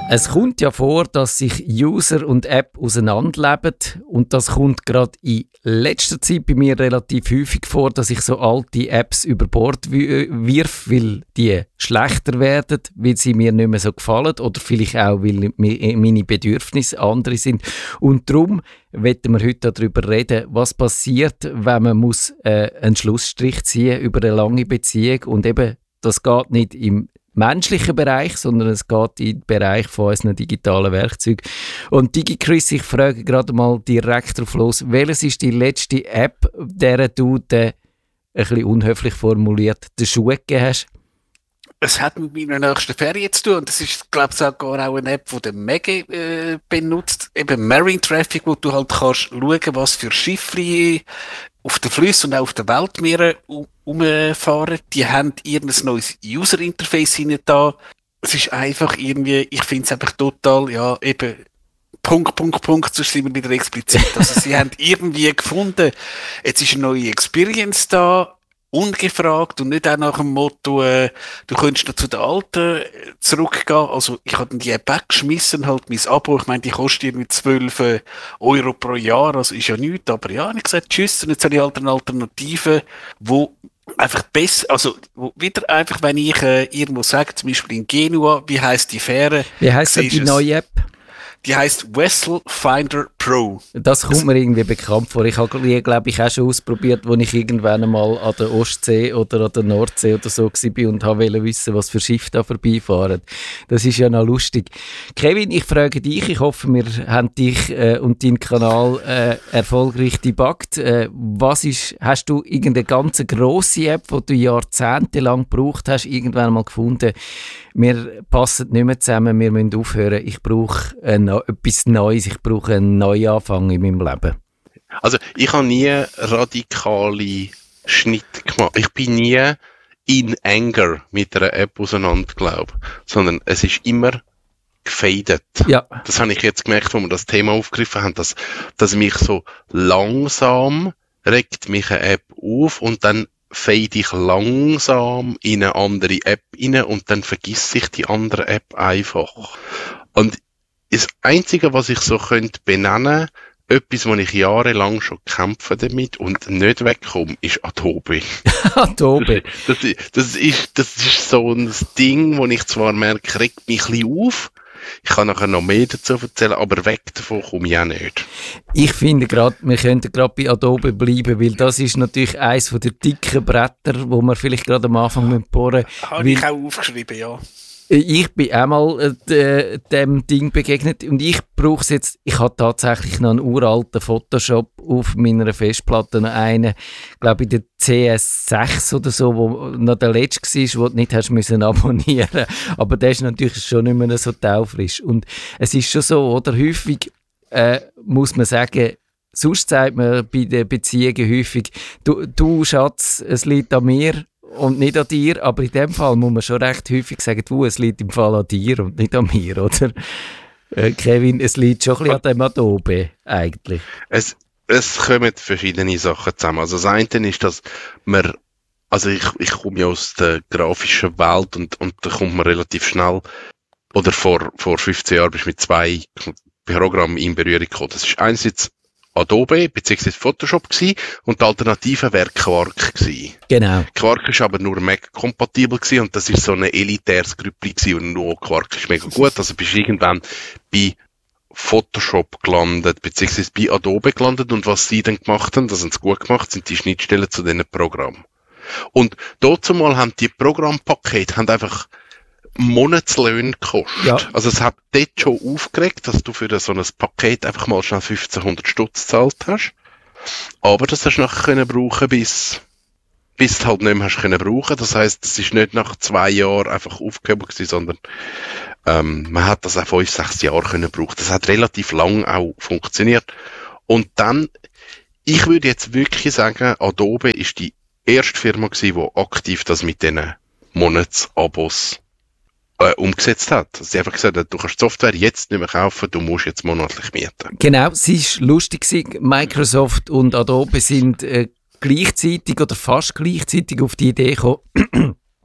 Es kommt ja vor, dass sich User und App auseinanderleben und das kommt gerade in letzter Zeit bei mir relativ häufig vor, dass ich so alte Apps über Bord wirf, weil die schlechter werden, weil sie mir nicht mehr so gefallen oder vielleicht auch, weil meine Bedürfnisse andere sind. Und darum wollen wir heute darüber reden, was passiert, wenn man muss, einen Schlussstrich ziehen über eine lange Beziehung und eben, das geht nicht im menschlichen Bereich, sondern es geht in den Bereich von unseren digitalen Werkzeugen. Und DigiChris, ich frage gerade mal direkt drauf los, welches ist die letzte App, der du ein bisschen unhöflich formuliert den Schuh gegeben hast? Es hat mit meiner nächsten Ferien zu tun und das ist, glaube ich, sogar auch eine App, die der Mege benutzt, eben Marine Traffic, wo du halt kannst schauen, was für Schiffe auf den Flüssen und auch auf den Weltmeeren umfahren. Die haben ihr neues User-Interface rein da. Es ist einfach irgendwie, ich finde es einfach total, ja, eben Punkt, sonst sind wir wieder explizit. Also sie haben irgendwie gefunden, jetzt ist eine neue Experience da, ungefragt und nicht auch nach dem Motto, du könntest noch zu den Alten zurückgehen. Also ich habe die App weggeschmissen, halt mein Abo, ich meine, die kostet irgendwie 12 Euro pro Jahr, also ist ja nichts, aber ja, ich habe gesagt, tschüss, und jetzt habe ich halt eine Alternative, wo einfach besser, also wieder einfach, wenn ich irgendwo sage, zum Beispiel in Genua, wie heisst die Fähre? Wie heisst die neue App? Die heisst Vessel Finder Pro. Das kommt mir irgendwie bekannt vor. Ich habe, glaube ich, auch schon ausprobiert, als ich irgendwann einmal an der Ostsee oder an der Nordsee oder so war und wollte wissen, was für Schiffe da vorbeifahren. Das ist ja noch lustig. Kevin, ich frage dich, ich hoffe, wir haben dich und deinen Kanal erfolgreich debuggt. Hast du irgendeine ganz grosse App, die du jahrzehntelang gebraucht hast, irgendwann mal gefunden, wir passen nicht mehr zusammen, wir müssen aufhören, ich brauche etwas Neues, ich brauche einen Neuanfang in meinem Leben? Also ich habe nie radikale Schnitte gemacht. Ich bin nie in Anger mit einer App auseinander, sondern es ist immer gefadet. Ja. Das habe ich jetzt gemerkt, wo wir das Thema aufgegriffen haben, dass mich so langsam regt mich eine App auf und dann fade ich langsam in eine andere App rein und dann vergesse ich die andere App einfach. Und das Einzige, was ich so könnte benennen, etwas, wo ich jahrelang schon kämpfe damit und nicht wegkomme, ist Adobe. Adobe. Das ist so ein Ding, wo ich zwar merke, regt mich ein bisschen auf. Ich kann nachher noch mehr dazu erzählen, aber weg davon komme ich auch nicht. Ich finde gerade, wir könnten gerade bei Adobe bleiben, weil das ist natürlich eines der dicken Bretter, wo wir vielleicht gerade am Anfang bohren müssen. Habe ich auch aufgeschrieben, ja. Ich bin einmal dem Ding begegnet und ich brauche es jetzt, ich habe tatsächlich noch einen uralten Photoshop auf meiner Festplatte, noch einen, glaube ich, der CS6 oder so, wo noch der letzte war, wo du nicht hast müssen abonnieren. Aber der ist natürlich schon nicht mehr so taufrisch. Und es ist schon so, oder häufig muss man sagen, sonst sagt man bei den Beziehungen häufig, du Schatz, es liegt an mir, und nicht an dir, aber in dem Fall muss man schon recht häufig sagen, es liegt im Fall an dir und nicht an mir, oder? Kevin, es liegt schon ein bisschen an dem Adobe, eigentlich. Es kommen verschiedene Sachen zusammen. Also das eine ist, dass ich komme ja aus der grafischen Welt und da kommt man relativ schnell, oder vor 15 Jahren bist du mit 2 Programmen in Berührung gekommen. Das ist einerseits Adobe bzw. Photoshop gewesen, und die Alternative wäre Quark gewesen. Genau. Quark ist aber nur Mac-kompatibel gewesen und das ist so ein elitäres Grüppli gewesen und nur Quark ist mega gut. Also bist du irgendwann bei Photoshop gelandet, beziehungsweise bei Adobe gelandet, und was sie dann gemacht haben, das haben sie gut gemacht, sind die Schnittstellen zu diesen Programmen. Und dazu mal haben die Programmpakete einfach Monatslöhne gekostet. Ja. Also es hat dort schon aufgeregt, dass du für so ein Paket einfach mal schnell 1500 Stutz gezahlt hast. Aber das hast du nachher können brauchen, bis du halt nicht mehr hast können brauchen. Das heisst, es ist nicht nach 2 Jahren einfach aufgehoben gewesen, sondern man hat das auch 5-6 Jahre können brauchen. Das hat relativ lang auch funktioniert. Und dann, ich würde jetzt wirklich sagen, Adobe ist die erste Firma gewesen, die aktiv das mit diesen Monatsabos umgesetzt hat. Sie einfach gesagt hat, du kannst die Software jetzt nicht mehr kaufen, du musst jetzt monatlich mieten. Genau, es war lustig. Microsoft und Adobe sind gleichzeitig oder fast gleichzeitig auf die Idee gekommen,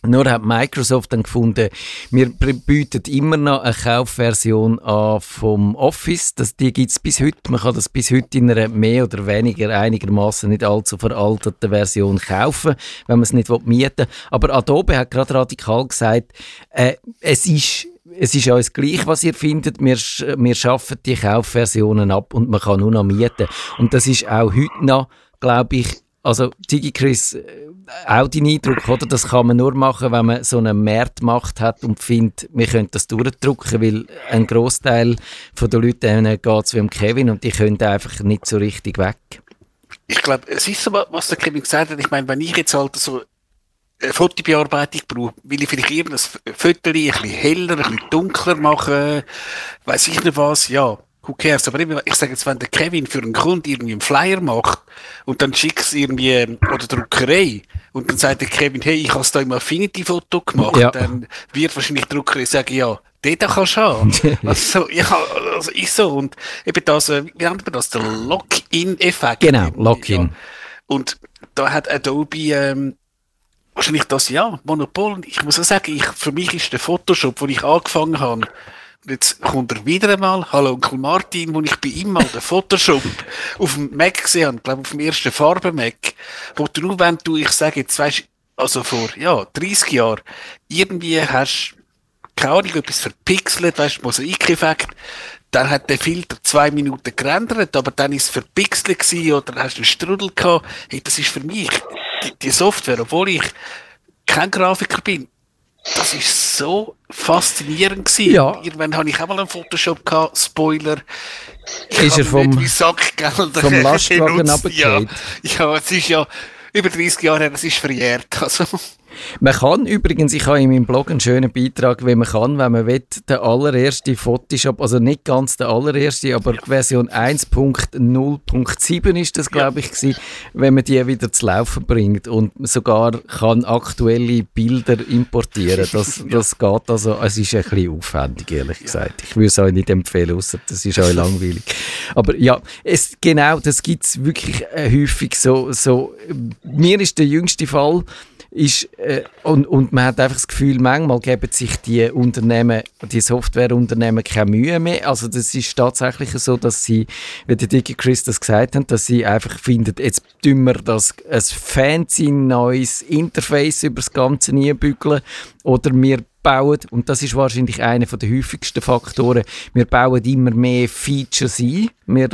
Nur hat Microsoft dann gefunden, wir bieten immer noch eine Kaufversion an vom Office. Die gibt es bis heute. Man kann das bis heute in einer mehr oder weniger einigermaßen nicht allzu veralteten Version kaufen, wenn man es nicht mieten will. Aber Adobe hat gerade radikal gesagt, es ist uns gleich, was ihr findet. Wir schaffen die Kaufversionen ab und man kann nur noch mieten. Und das ist auch heute noch, glaube ich, also DigiChris, auch dein Eindruck, oder? Das kann man nur machen, wenn man so eine Marktmacht hat und findet, wir können das durchdrücken, weil ein Grossteil der Leute geht es wie um Kevin und die können einfach nicht so richtig weg. Ich glaube, es ist so, was der Kevin gesagt hat. Ich meine, wenn ich jetzt halt so eine Fotobearbeitung brauche, will ich vielleicht irgendein Foto ein bisschen heller, ein bisschen dunkler machen, weiss ich nicht was, ja. Who cares? Aber eben, ich sage jetzt, wenn der Kevin für einen Kunden irgendwie einen Flyer macht und dann schickt es irgendwie, oder Druckerei, und dann sagt der Kevin, hey, ich habe es da im Affinity-Foto gemacht, dann wird wahrscheinlich die Druckerei sagen, ja, den kannst du haben. Also, ja, also ist so. Und eben das, wie nennt man das? Der Lock-in-Effekt. Genau, Lock-in. Ja. Und da hat Adobe, wahrscheinlich das, ja, Monopol. Und ich muss auch sagen, für mich ist der Photoshop, wo ich angefangen habe, und jetzt kommt er wieder einmal, hallo Onkel Martin, wo ich bei ihm mal den Photoshop auf dem Mac gesehen habe, glaube auf dem ersten Farben-Mac, wo du nur, wenn du, ich sage jetzt, weißt, also vor, 30 Jahren, irgendwie hast, keine Ahnung, etwas verpixelt, weißt, Mosaikeffekt, dann hat der Filter 2 Minuten gerendert, aber dann ist es verpixelt gewesen, oder hast einen Strudel gehabt. Hey, das ist für mich, die Software, obwohl ich kein Grafiker bin, das ist so faszinierend gewesen. Ja. Irgendwann habe ich auch mal einen Photoshop gehabt, Spoiler. Ist er vom Lastwagen runtergefallen? Ja, es ist ja über 30 Jahre her, es ist verjährt. Also. Man kann übrigens, ich habe in meinem Blog einen schönen Beitrag, wie man kann, wenn man will, den allerersten Photoshop, also nicht ganz der allererste, aber Version 1.0.7 ist das, glaube ich, gewesen, wenn man die wieder zu laufen bringt und sogar kann aktuelle Bilder importieren. Das geht also, es ist ein bisschen aufwendig, ehrlich gesagt. Ich würde es euch nicht empfehlen, ausser das ist euch langweilig. Aber ja, das gibt es wirklich häufig so. Mir ist der jüngste Fall, und man hat einfach das Gefühl, manchmal geben sich die Softwareunternehmen keine Mühe mehr. Also das ist tatsächlich so, dass sie, wie der DigiChris das gesagt hat, dass sie einfach finden, jetzt tun wir ein fancy neues Interface über das Ganze hinbügeln oder wir bauen, und das ist wahrscheinlich einer der häufigsten Faktoren, wir bauen immer mehr Features ein.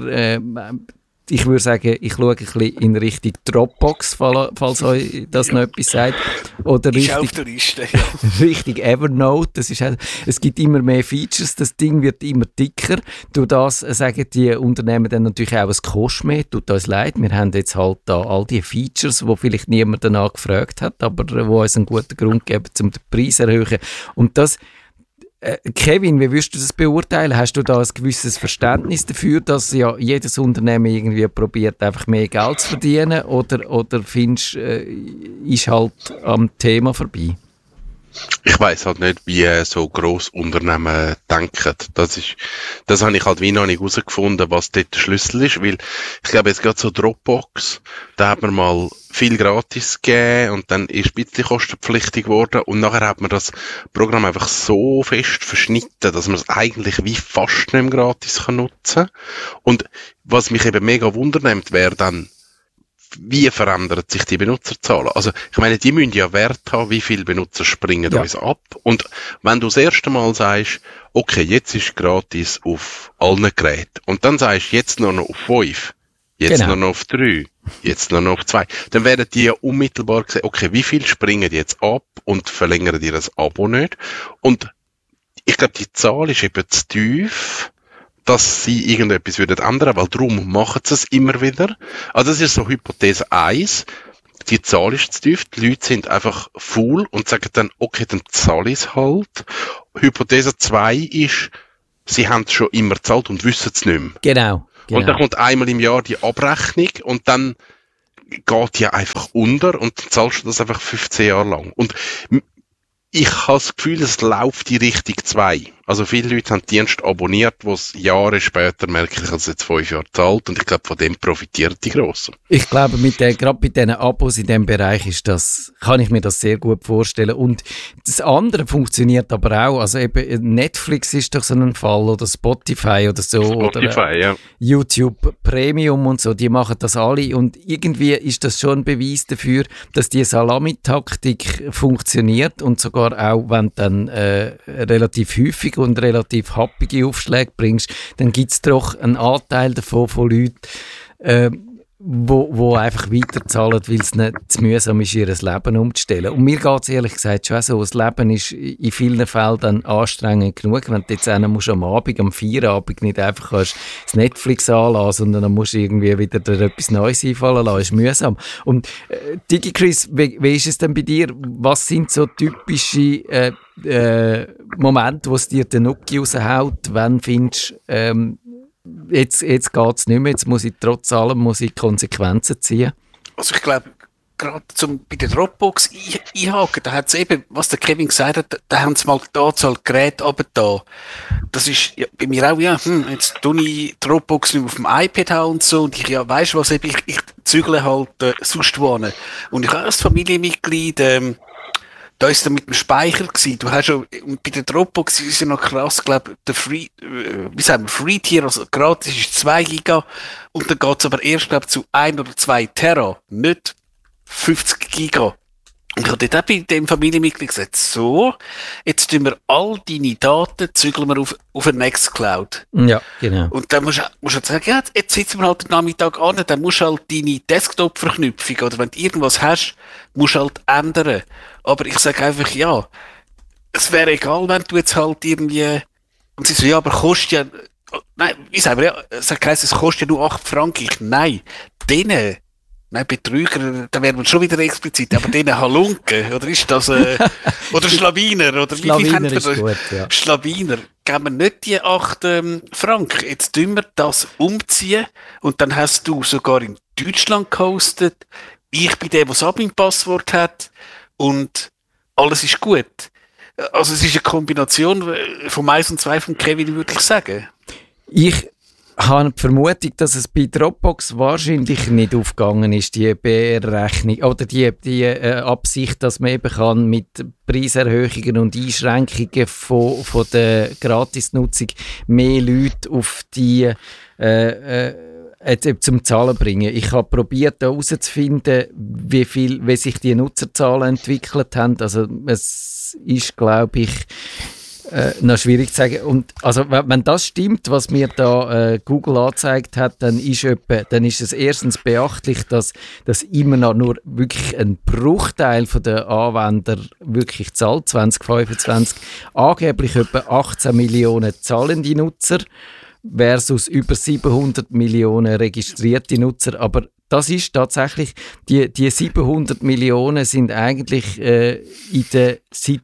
Ich würde sagen, ich schaue ein bisschen in Richtung Dropbox, falls euch das noch etwas sagt. Oder Richtung Evernote. Das ist halt, es gibt immer mehr Features, das Ding wird immer dicker. Durch das sagen die Unternehmen dann natürlich auch, es kostet mehr. Tut uns leid, wir haben jetzt halt da all die Features, wo vielleicht niemand danach gefragt hat, aber wo uns einen guten Grund geben, um den Preis zu erhöhen. Und das Kevin, wie würdest du das beurteilen? Hast du da ein gewisses Verständnis dafür, dass ja jedes Unternehmen irgendwie probiert, einfach mehr Geld zu verdienen? Oder findest du, ist halt am Thema vorbei? Ich weiss halt nicht, wie so Grossunternehmen denken. Das habe ich halt wie noch nicht herausgefunden, was dort der Schlüssel ist, weil ich glaube, jetzt gerade so Dropbox, da hat man mal viel gratis gegeben und dann ist ein bisschen kostenpflichtig geworden und nachher hat man das Programm einfach so fest verschnitten, dass man es eigentlich wie fast nicht mehr gratis nutzen kann. Und was mich eben mega wundernimmt, wäre dann, wie verändert sich die Benutzerzahlen? Also, ich meine, die müssen ja Wert haben, wie viele Benutzer springen uns ab. Und wenn du das erste Mal sagst, okay, jetzt ist gratis auf allen Geräten, und dann sagst, jetzt nur noch auf 5, jetzt nur noch auf 3, jetzt nur noch auf 2, dann werden die ja unmittelbar sehen, okay, wie viel springen jetzt ab und verlängern die das Abo nicht? Und ich glaube, die Zahl ist eben zu tief, dass sie irgendetwas ändern würden, weil darum machen sie es immer wieder. Also das ist so Hypothese 1. Die Zahl ist zu tief, die Leute sind einfach faul und sagen dann, okay, dann zahle ich es halt. Hypothese 2 ist, sie haben es schon immer gezahlt und wissen es nicht mehr. Genau. Und dann kommt einmal im Jahr die Abrechnung und dann geht die einfach unter und dann zahlst du das einfach 15 Jahre lang. Und ich habe das Gefühl, es läuft die Richtung 2. Also viele Leute haben Dienste abonniert, die es Jahre später merken, ich habe es jetzt 5 Jahre gezahlt und ich glaube, von dem profitieren die Grossen. Ich glaube, gerade bei diesen Abos in diesem Bereich kann ich mir das sehr gut vorstellen. Und das andere funktioniert aber auch. Also eben Netflix ist doch so ein Fall oder Spotify oder so. Spotify, oder ja. YouTube Premium und so, die machen das alle. Und irgendwie ist das schon ein Beweis dafür, dass die Salamitaktik funktioniert und sogar auch, wenn du dann relativ häufig und relativ happige Aufschläge bringst, dann gibt es doch einen Anteil davon von Leuten, wo einfach weiterzahlen, weil es nicht zu mühsam ist, ihr Leben umzustellen. Und mir geht es ehrlich gesagt schon so, das Leben ist in vielen Fällen dann anstrengend genug, wenn du jetzt musst am Abend, am Feierabend nicht einfach das Netflix anlassen, sondern dann musst du irgendwie wieder dir etwas Neues einfallen lassen, ist mühsam. Und DigiChris, wie ist es denn bei dir? Was sind so typische Momente, wo es dir den Nuki raushaut, wenn du findest, jetzt geht es nicht mehr, jetzt muss ich trotz allem Konsequenzen ziehen? Also ich glaube, gerade bei der Dropbox einhaken, da hat es eben, was der Kevin gesagt hat, da haben sie mal die Anzahl Geräte runtergetan. Das ist ja, bei mir auch, jetzt tue ich Dropbox nicht auf dem iPad haben und so, und ich, weisst du was, ich zügle halt sonst wohnen. Und ich habe als Familienmitglied, da ist er mit dem Speicher gewesen. Du hast schon, und bei der Dropbox ist ja noch krass, glaube der Free-Tier, also gratis ist 2 Giga, und dann geht's aber erst, glaube zu 1 oder 2 Terra, nicht 50 Giga. Und ich habe dort auch bei dem Familienmitglied gesagt, so, jetzt tun wir all deine Daten, zügeln wir auf eine Nextcloud. Ja, genau. Und dann musst du halt sagen, ja, jetzt sitzen wir halt den Nachmittag an, dann musst du halt deine Desktop-Verknüpfung, oder wenn du irgendwas hast, musst du halt ändern. Aber ich sage einfach, ja, es wäre egal, wenn du jetzt halt irgendwie, und sie so, ja, aber kostet ja, nein, wie sagen wir, ja, es kostet ja nur 8 Franken. Nein, Betrüger, da wären wir schon wieder explizit, aber denen Halunken, oder ist das, oder Schlawiner, oder wie nennt man das? Gut, ja. Schlawiner, geben wir nicht die 8 Franken. Jetzt tun wir das umziehen, und dann hast du sogar in Deutschland gehostet, ich bin der, der das Admin-Passwort hat, und alles ist gut. Also es ist eine Kombination von 1 und 2 von Kevin, würde ich sagen. Ich habe die Vermutung, dass es bei Dropbox wahrscheinlich nicht aufgegangen ist, die Berechnung oder die Absicht, dass man eben kann mit Preiserhöhungen und Einschränkungen von der Gratisnutzung mehr Leute auf die zum Zahlen bringen. Ich habe probiert, herauszufinden, wie sich die Nutzerzahlen entwickelt haben. Also es ist, glaube ich, noch schwierig zu sagen. Und also, wenn das stimmt, was mir da Google angezeigt hat, dann ist es erstens beachtlich, dass immer noch nur wirklich ein Bruchteil der Anwender wirklich zahlt. 2025 angeblich etwa 18 Millionen zahlende Nutzer versus über 700 Millionen registrierte Nutzer. Aber das ist tatsächlich, die 700 Millionen sind eigentlich seit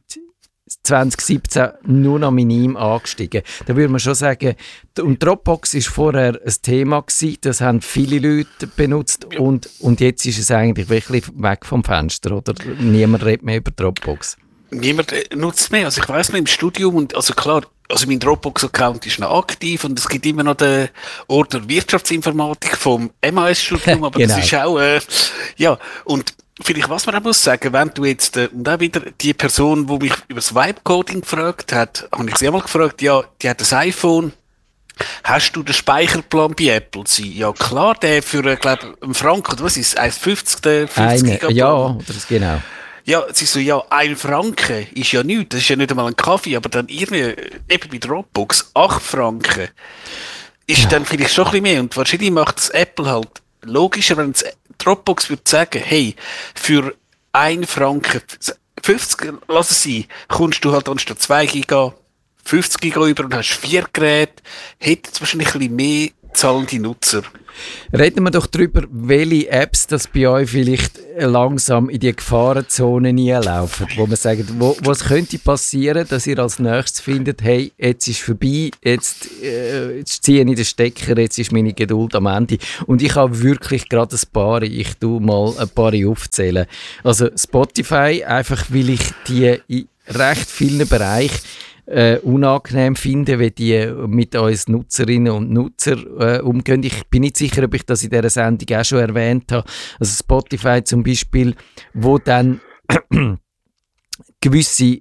2017 nur noch minim angestiegen. Da würde man schon sagen, und Dropbox war vorher ein Thema gewesen, das haben viele Leute benutzt, und jetzt ist es eigentlich wirklich weg vom Fenster, oder? Niemand redet mehr über Dropbox. Niemand nutzt mehr. Also ich weiss noch im Studium, und also klar, also mein Dropbox-Account ist noch aktiv, und es gibt immer noch den Ordner Wirtschaftsinformatik vom MAS-Studium, aber genau. Das ist auch, und vielleicht, was man auch muss sagen, wenn du jetzt, und auch wieder die Person, die mich über das Vibe-Coding gefragt hat, habe ich sie einmal gefragt, ja, die hat ein iPhone, hast du den Speicherplan bei Apple? Sie, ja klar, der für, glaube einen Franken, oder was ist es, 1,50, der 50 Gigabyte? Ja, das genau. Ja, sie so, ja, 1 Franken ist ja nichts, das ist ja nicht einmal ein Kaffee, aber dann irgendwie, eben bei Dropbox, 8 Franken ist dann vielleicht schon ein bisschen mehr, und wahrscheinlich macht es Apple halt logischer, wenn es Dropbox würde sagen, hey, für 1 Franken 50, lass es sein, kommst du halt anstatt 2 Giga 50 Giga über und hast 4 Geräte, hätte es wahrscheinlich ein bisschen mehr zahlende Nutzer. Reden wir doch darüber, welche Apps das bei euch vielleicht langsam in die Gefahrenzone hineinlaufen, wo man sagt, was könnte passieren, dass ihr als nächstes findet, hey, jetzt ist vorbei, jetzt ziehe ich den Stecker, jetzt ist meine Geduld am Ende. Und ich habe wirklich gerade ein paar, ich tue mal ein paar aufzählen. Also Spotify, einfach weil ich die in recht vielen Bereichen unangenehm finden, wie die mit uns Nutzerinnen und Nutzern umgehen. Ich bin nicht sicher, ob ich das in dieser Sendung auch schon erwähnt habe. Also Spotify zum Beispiel, wo dann gewisse,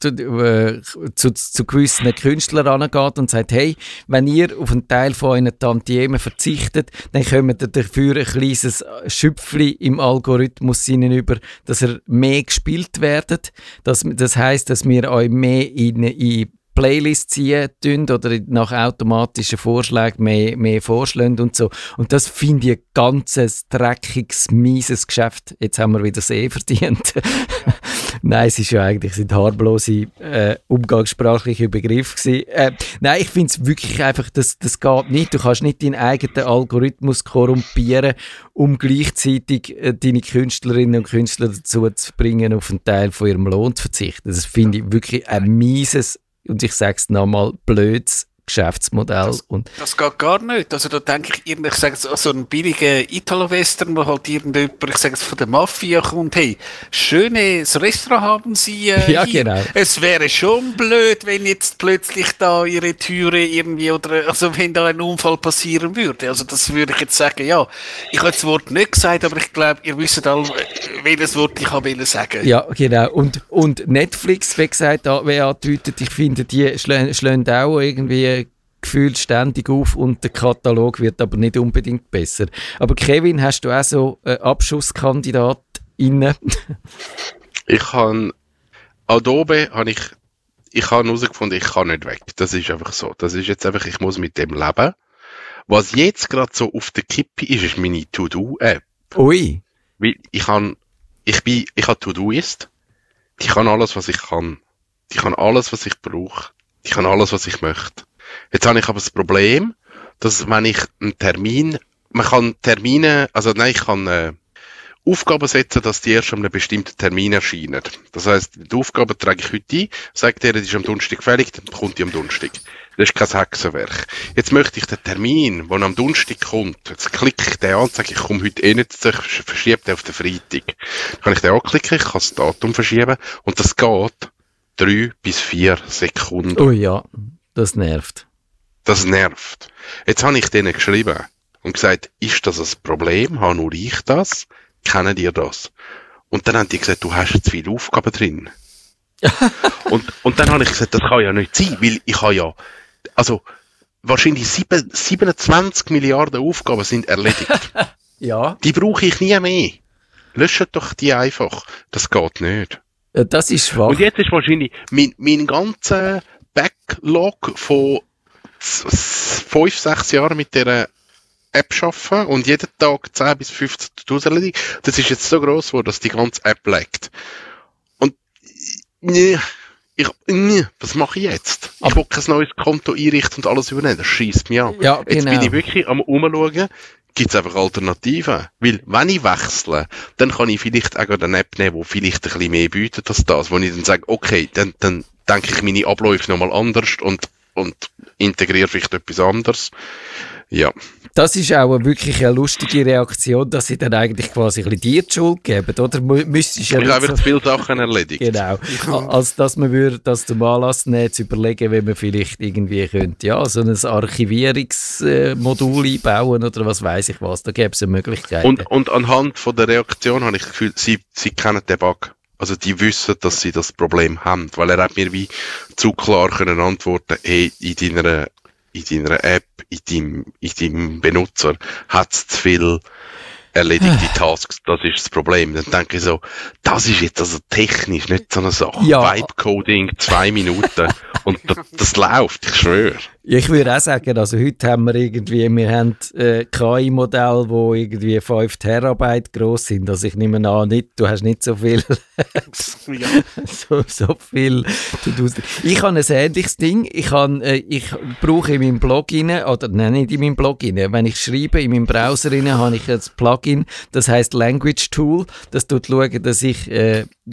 zu gewissen Künstlern angeht und sagt, hey, wenn ihr auf einen Teil von euren Tantiemen verzichtet, dann kommt ihr dafür ein kleines Schüpfli im Algorithmus hinüber, dass ihr mehr gespielt werdet. Das heisst, dass wir euch mehr in Playlists ziehen oder nach automatischen Vorschlägen mehr vorschlagen und so. Und das finde ich ein ganzes dreckiges, mieses Geschäft. Jetzt haben wir wieder sehr verdient. Nein, es ist ja eigentlich sind harmlose umgangssprachliche Begriffe gewesen. Nein, ich finde es wirklich einfach, das geht nicht. Du kannst nicht deinen eigenen Algorithmus korrumpieren, um gleichzeitig deine Künstlerinnen und Künstler dazu zu bringen, auf einen Teil von ihrem Lohn zu verzichten. Das finde ich wirklich ein mieses, und ich sage es nochmal, blödes Geschäftsmodell. Das geht gar nicht. Also da denke ich sage es, so einen billigen Italo-Western, wo halt irgendjemand, ich sage es, von der Mafia kommt, hey, schönes Restaurant haben Sie ja, hier. Genau. Es wäre schon blöd, wenn jetzt plötzlich da Ihre Türe irgendwie, oder also wenn da ein Unfall passieren würde. Also das würde ich jetzt sagen, ja. Ich habe das Wort nicht gesagt, aber ich glaube, ihr wisst alle, welches Wort ich habe sagen. Ja, genau. Und Netflix, wie gesagt, wie angedeutet, ich finde, die schlagen auch irgendwie gefühlt ständig auf und der Katalog wird aber nicht unbedingt besser. Aber Kevin, hast du auch so AbschusskandidatInnen? Ich habe Adobe, ich habe herausgefunden, ich kann nicht weg. Das ist einfach so. Das ist jetzt einfach, ich muss mit dem leben. Was jetzt gerade so auf der Kippe ist meine To-Do-App. Ui. Weil ich habe To-Do-Ist. Die kann alles, was ich kann. Die kann alles, was ich brauche. Die kann alles, was ich möchte. Jetzt habe ich aber das Problem, dass wenn ich einen Termin, ich kann Aufgaben setzen, dass die erst an einem bestimmten Termin erscheinen. Das heisst, die Aufgabe trage ich heute ein, sage dir, die ist am Donnerstag fällig, dann kommt die am Donnerstag. Das ist kein Hexenwerk. Jetzt möchte ich den Termin, der am Donnerstag kommt, jetzt klicke ich den an und sage, ich komme heute nicht, ich verschiebe den auf den Freitag. Dann kann ich den anklicken, ich kann das Datum verschieben und das geht 3 bis 4 Sekunden. Oh ja, das nervt. Das nervt. Jetzt habe ich denen geschrieben und gesagt, ist das ein Problem? Habe nur ich das? Kennen die das? Und dann haben die gesagt, du hast zu viele Aufgaben drin. und dann habe ich gesagt, das kann ja nicht sein, weil ich habe ja, also wahrscheinlich 27 Milliarden Aufgaben sind erledigt. Ja. Die brauche ich nie mehr. Löscht doch die einfach. Das geht nicht. Das ist schwach. Und jetzt ist wahrscheinlich mein ganzer Backlog von 5-6 Jahren mit dieser App arbeiten und jeden Tag 10 bis 15.000 erledigen. Das ist jetzt so gross geworden, dass die ganze App laggt. Und was mache ich jetzt? Ich will kein neues Konto einrichten und alles übernehmen. Das scheisst mich an. Ja, jetzt genau. bin ich wirklich am Umschauen. Gibt es einfach Alternativen? Weil, wenn ich wechsle, dann kann ich vielleicht auch eine App nehmen, die vielleicht ein bisschen mehr bietet als das, wo ich dann sage, okay, dann denke ich meine Abläufe nochmal anders und integriere vielleicht etwas anderes. Ja. Das ist auch wirklich eine lustige Reaktion, dass sie dann eigentlich quasi ein bisschen dir die Schuld geben, oder? Ich habe einfach zu viele Sachen erledigt. Genau. Als dass man würde das zum Anlass nehmen, zu überlegen, wie man vielleicht irgendwie könnte, ja, so ein Archivierungsmodul einbauen oder was weiss ich was, da gäbe es eine Möglichkeit. Und anhand von der Reaktion habe ich das Gefühl, sie kennen den Bug. Also die wissen, dass sie das Problem haben, weil er hat mir wie zu klar können antworten, hey, in deiner App, in deinem Benutzer hat es zu viel erledigte Tasks, das ist das Problem. Dann denke ich so, das ist jetzt also technisch nicht so eine Sache. Ja. Vibe-Coding, 2 Minuten und das läuft, ich schwöre. Ich würde auch sagen, also heute haben wir haben KI-Modelle, die irgendwie 5 Terabyte gross sind. Also ich nehme an, du hast nicht so viel. Ja. so viel. Ich habe ein ähnliches Ding. Ich brauche in meinem Blog rein, oder nein, nicht in meinem Blog rein. Wenn ich schreibe, in meinem Browser rein, habe ich ein Plugin, das heisst Language Tool. Das tut schauen, dass ich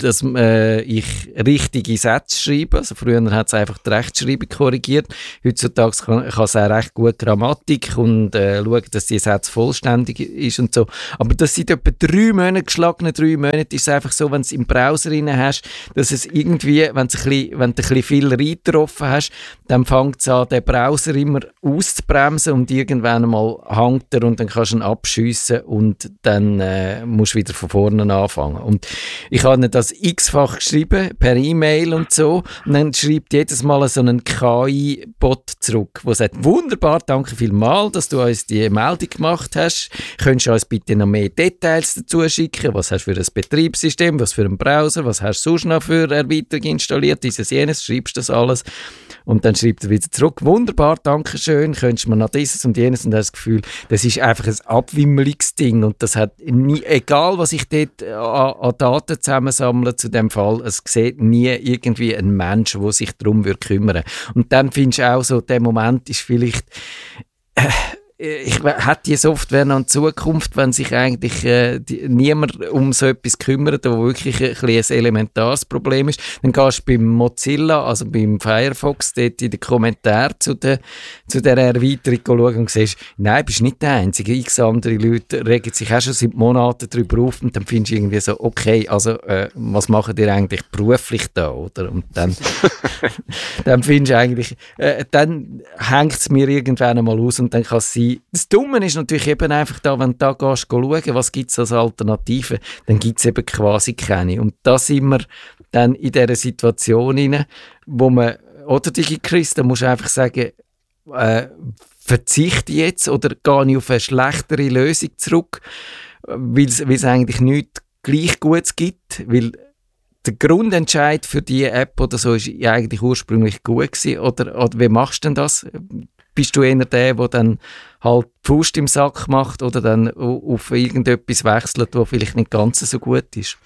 richtige Sätze schreibe. Also früher hat es einfach die Rechtschreibung korrigiert. Heutzutage heutzutage kann es auch recht gut Grammatik und schauen, dass die Sätze vollständig ist und so. Aber das sind etwa 3 Monate, geschlagene 3 Monate, ist es einfach so, wenn du es im Browser rein hast, dass es irgendwie, wenn du ein bisschen viel Reiter offen hast, dann fängt es an, den Browser immer auszubremsen und irgendwann einmal hängt er und dann kannst du ihn abschiessen und dann musst du wieder von vorne anfangen. Und ich habe ihnen das x-fach geschrieben, per E-Mail und so, und dann schreibt jedes Mal so einen KI-Bot zurück, der sagt, wunderbar, danke vielmals, dass du uns die Meldung gemacht hast, könntest du uns bitte noch mehr Details dazu schicken, was hast du für ein Betriebssystem, was für einen Browser, was hast du sonst noch für Erweiterung installiert, dieses, jenes, schreibst du das alles und dann schreibt er wieder zurück, wunderbar, danke schön, könntest du mir noch dieses und jenes, und das Gefühl, das ist einfach ein Abwimmelungsding und das hat nie, egal was ich dort an Daten zusammensammle zu dem Fall, es sieht nie irgendwie ein Mensch, der sich darum kümmern würde. Und dann findest du auch so, der Moment ist vielleicht hat die Software noch eine Zukunft, wenn sich eigentlich niemand um so etwas kümmert, wo wirklich ein elementares Problem ist. Dann gehst du beim Mozilla, also beim Firefox, dort in den Kommentaren zu der Erweiterung schauen und siehst, nein, bist nicht der Einzige. X andere Leute regen sich auch schon seit Monaten darüber auf und dann findest du irgendwie so, okay, also was machen ihr eigentlich beruflich da, oder? Und dann, dann findest du eigentlich, dann hängt es mir irgendwann einmal aus und dann kann es sein. Das Dumme ist natürlich eben einfach da, wenn du da gehst, schauen, was gibt es als Alternative, dann gibt es eben quasi keine. Und da sind wir dann in dieser Situation rein, wo man, oder DigiChris, da musst du einfach sagen, verzichte jetzt oder gehe ich auf eine schlechtere Lösung zurück, weil es eigentlich nichts gleich Gutes gibt, weil der Grundentscheid für diese App oder so ist ja eigentlich ursprünglich gut gewesen, oder wie machst du denn das? Bist du eher der dann halt die Faust im Sack macht oder dann auf irgendetwas wechselt, was vielleicht nicht ganz so gut ist?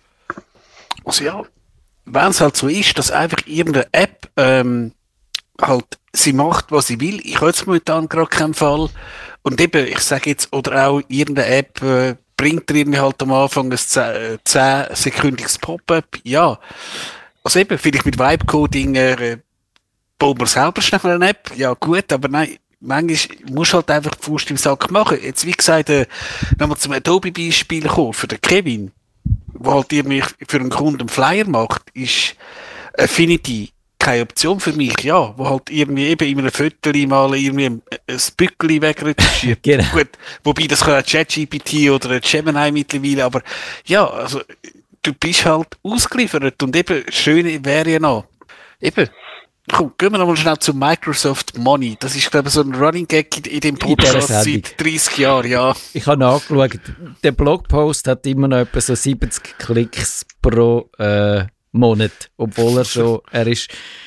Also ja, wenn es halt so ist, dass einfach irgendeine App halt sie macht, was sie will, ich habe jetzt momentan gerade keinen Fall, und eben, ich sage jetzt, oder auch irgendeine App bringt dir irgendwie halt am Anfang ein 10-sekündiges Pop-up, ja. Also eben, vielleicht mit Vibe-Coding bauen wir selber schnell eine App, ja gut, aber nein, manchmal musst du halt einfach die Faust im Sack machen. Jetzt, wie gesagt, nochmal zum Adobe-Beispiel kommen, für den Kevin, der halt irgendwie für einen Kunden einen Flyer macht, ist Affinity keine Option für mich, ja, wo halt irgendwie eben in einem Foto mal irgendwie ein Bückeli wegretuschiert. Genau. Gut, wobei das kann auch ChatGPT oder Gemini mittlerweile, aber ja, also du bist halt ausgeliefert und eben, das Schöne wäre ja noch, eben, komm, gehen wir nochmal schnell zu Microsoft Money. Das ist, glaube ich, so ein Running Gag in dem Podcast seit 30 Jahren, ja. Ich habe nachgeschaut, der Blogpost hat immer noch etwa so 70 Klicks pro Monat, obwohl er ist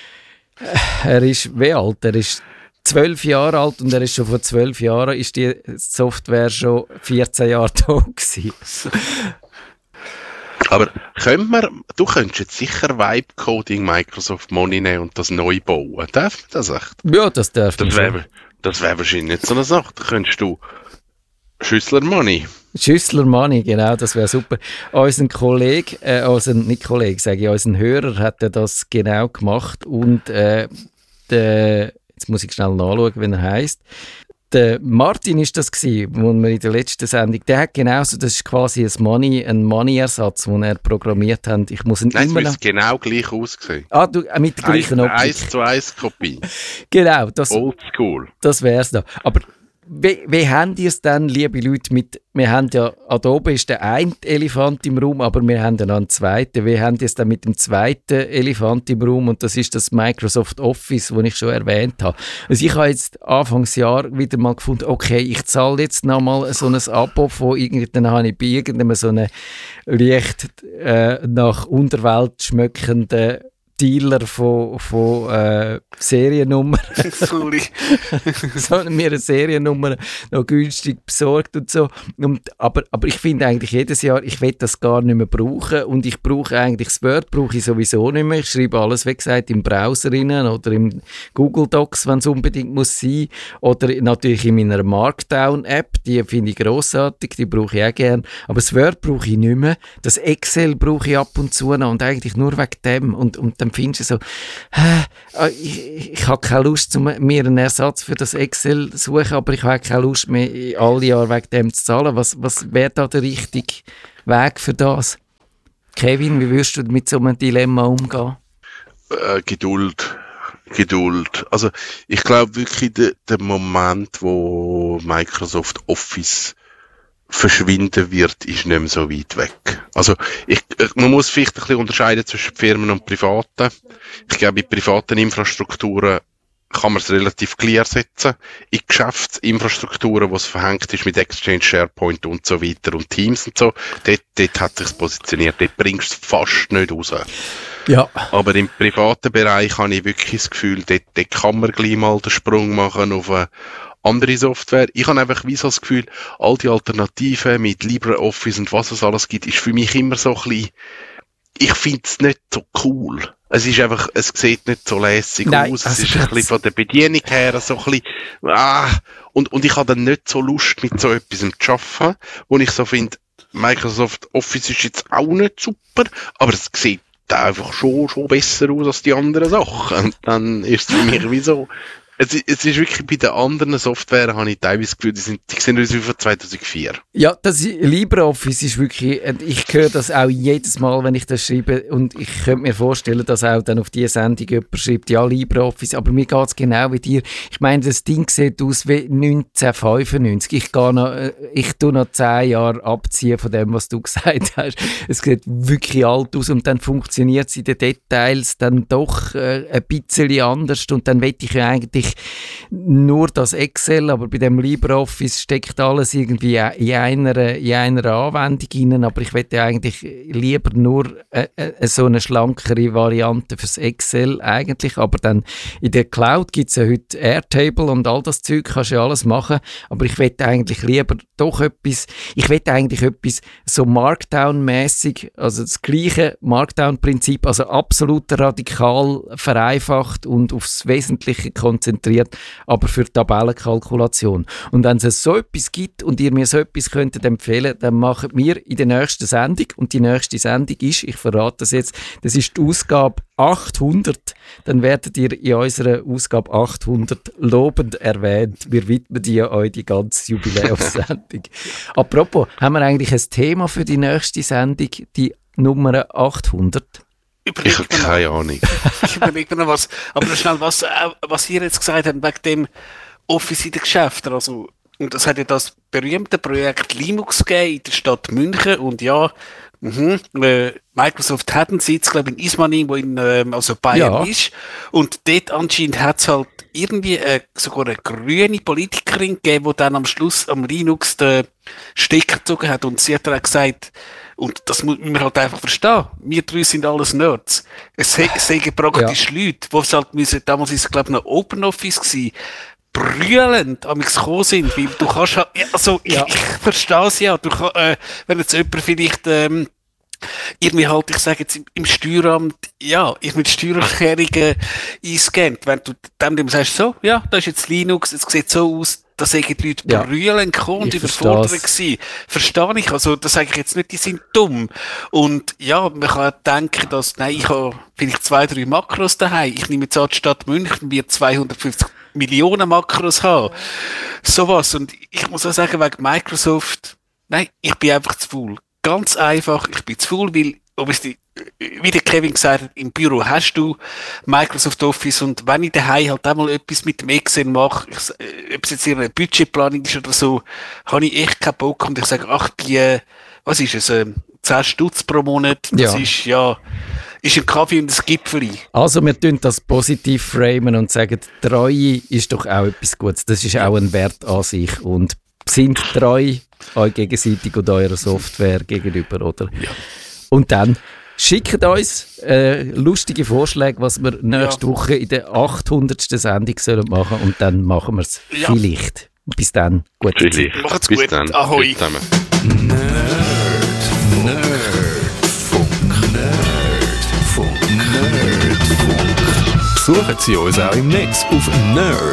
wie alt? Er ist 12 Jahre alt und er ist schon vor 12 Jahren ist die Software schon 14 Jahre da gewesen. Aber du könntest jetzt sicher Vibe-Coding Microsoft Money nehmen und das neu bauen. Darf das echt? Ja, das darf das wäre wahrscheinlich nicht so eine Sache. Da könntest du Schüssler Money, genau, das wäre super. Unser Kollege, unser Hörer hat ja das genau gemacht und jetzt muss ich schnell nachschauen, wie er heisst. Der Martin ist das gewesen, wo wir in der letzten Sendung, der hat genauso, das ist quasi ein Money-Ersatz, den er programmiert hat. Ich muss ihn immer noch... genau gleich ausgesehen. Mit der gleichen Optik. 1:1 Kopie. Genau. Oldschool. Das wär's noch. Aber wie haben die es dann, liebe Leute, wir haben ja, Adobe ist der eine Elefant im Raum, aber wir haben ja noch einen zweiten. Wie haben die es dann mit dem zweiten Elefant im Raum? Und das ist das Microsoft Office, das ich schon erwähnt habe. Also ich habe jetzt Anfangsjahr wieder mal gefunden, okay, ich zahle jetzt nochmal so ein Abo von dann habe ich bei irgendeinem so einem leicht nach Unterwelt schmöckenden Dealer von Seriennummern. Sorry. So, mir eine Seriennummer noch günstig besorgt und so. Aber ich finde eigentlich jedes Jahr, ich will das gar nicht mehr brauchen und ich brauche eigentlich das Word brauche ich sowieso nicht mehr. Ich schreibe alles, wie gesagt, im Browser rein oder im Google Docs, wenn es unbedingt muss sein. Oder natürlich in meiner Markdown-App, die finde ich grossartig, die brauche ich auch gerne. Aber das Word brauche ich nicht mehr. Das Excel brauche ich ab und zu noch und eigentlich nur wegen dem. Und dann findest du so, ich habe keine Lust, mir einen Ersatz für das Excel zu suchen, aber ich habe keine Lust mehr, alle Jahre wegen dem zu zahlen. Was wäre da der richtige Weg für das? Kevin, wie würdest du mit so einem Dilemma umgehen? Geduld. Also ich glaube wirklich, der Moment, wo Microsoft Office verschwinden wird, ist nicht mehr so weit weg. Also man muss vielleicht ein bisschen unterscheiden zwischen Firmen und Privaten. Ich glaube, in privaten Infrastrukturen kann man es relativ klar setzen. In Geschäftsinfrastrukturen, wo es verhängt ist mit Exchange, SharePoint und so weiter und Teams und so, dort hat es sich positioniert. Dort bringst du es fast nicht raus. Ja. Aber im privaten Bereich habe ich wirklich das Gefühl, dort kann man gleich mal den Sprung machen auf eine andere Software. Ich habe einfach wie so das Gefühl, all die Alternativen mit LibreOffice und was es alles gibt, ist für mich immer so ein bisschen, ich finde es nicht so cool. Es ist einfach, es sieht nicht so lässig aus. Es ist ein bisschen von der Bedienung her so ein bisschen, und ich habe dann nicht so Lust, mit so etwas zu arbeiten, wo ich so finde, Microsoft Office ist jetzt auch nicht super, aber es sieht einfach schon besser aus als die anderen Sachen. Und dann ist es für mich wie so, es ist wirklich bei den anderen Softwaren, habe ich teilweise das Gefühl, die sind wie von 2004. Ja, das LibreOffice ist wirklich, ich höre das auch jedes Mal, wenn ich das schreibe, und ich könnte mir vorstellen, dass auch dann auf diese Sendung jemand schreibt, ja, LibreOffice, aber mir geht es genau wie dir. Ich meine, das Ding sieht aus wie 1995. Ich tue noch 10 Jahre abziehen von dem, was du gesagt hast. Es sieht wirklich alt aus und dann funktioniert es in den Details dann doch ein bisschen anders, und dann will ich ja eigentlich nur das Excel, aber bei dem LibreOffice steckt alles irgendwie in einer Anwendung rein, aber ich möchte eigentlich lieber nur so eine schlankere Variante fürs Excel eigentlich, aber dann in der Cloud gibt es ja heute Airtable und all das Zeug, kannst du ja alles machen, aber ich möchte eigentlich lieber doch etwas so Markdown-mäßig, also das gleiche Markdown-Prinzip, also absolut radikal vereinfacht und aufs Wesentliche konzentriert, aber für Tabellenkalkulation. Und wenn es so etwas gibt und ihr mir so etwas könntet empfehlen, dann machen wir in der nächsten Sendung, und die nächste Sendung ist, ich verrate das jetzt, das ist die Ausgabe 800, dann werdet ihr in unserer Ausgabe 800 lobend erwähnt. Wir widmen euch die ganze Jubiläumssendung. Apropos, haben wir eigentlich ein Thema für die nächste Sendung, die Nummer 800? Ich habe keine Ahnung. Ich überlege noch was. Aber noch schnell, was ihr jetzt gesagt habt, wegen dem Office in den Geschäften. Also, und das hat ja das berühmte Projekt Linux gegeben in der Stadt München. Und ja, Microsoft hat einen Sitz, glaube ich, in Ismaning, wo also Bayern ist. Und dort anscheinend hat es halt irgendwie sogar eine grüne Politikerin gegeben, die dann am Schluss am Linux den Stecker gezogen hat. Und sie hat dann auch gesagt, und das muss man halt einfach verstehen. Wir drei sind alles Nerds. Es sagen praktisch Leute, die halt müssen, damals ist es, glaube ich, noch Open Office gewesen, brüllend am gekommen sind, weil du kannst halt, also, ich verstehe es ja, wenn jetzt jemand vielleicht, irgendwie halt, ich sage jetzt im Steueramt, ich mit Steuererklärungen einscannt, wenn du dem sagst, so, ja, da ist jetzt Linux, es sieht so aus, da sagen die Leute brüllen gekommen und überfordert gewesen. Verstehe ich. Also, das sage ich jetzt nicht, die sind dumm. Und ja, man kann denken, dass, nein, ich habe vielleicht 2-3 Makros daheim. Ich nehme jetzt an, die Stadt München wird 250 Millionen Makros haben. Sowas. Und ich muss auch sagen, wegen Microsoft, nein, ich bin einfach zu faul. Ganz einfach, ich bin zu faul, weil, wie der Kevin gesagt hat, im Büro hast du Microsoft Office, und wenn ich daheim halt einmal etwas mit dem Excel mache, ob es jetzt in einer Budgetplanung ist oder so, habe ich echt keinen Bock, und ich sage, was ist es, 10 Stutz pro Monat, das ist ein Kaffee und ein Gipfeli. Also wir tun das positiv framen und sagen, Treue ist doch auch etwas Gutes, das ist auch ein Wert an sich, und sind treu euch gegenseitig und eurer Software gegenüber, oder? Ja. Und dann schickt uns lustige Vorschläge, was wir nächste Woche in der 800. Sendung sollen machen, und dann machen wir es vielleicht. Bis dann. Gute Zeit. Macht's gut. Ahoi. Nerdfunk. Besuchen Sie uns auch im Netz auf nerd-funk.ch.